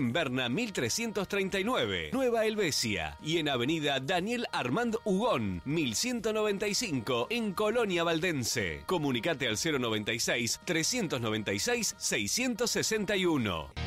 Berna 1339, Nueva Helvecia. Y en avenida Daniel Armand Hugón, 1195, en Colonia Valdense. Comunicate al 096 396 661.